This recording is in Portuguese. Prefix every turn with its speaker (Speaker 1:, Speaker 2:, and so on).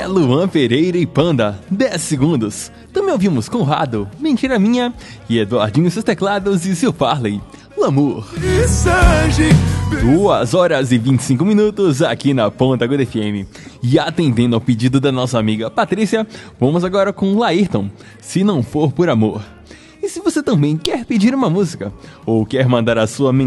Speaker 1: é Luan Pereira e Panda, 10 segundos. Também ouvimos Conrado, Mentira Minha e Eduardinho seus teclados e seu Farley, L'amour. 2 horas e 25 minutos aqui na Ponta Aguda FM. E atendendo ao pedido da nossa amiga Patrícia, vamos agora com Laírton, Se Não For Por Amor. E se você também quer pedir uma música ou quer mandar a sua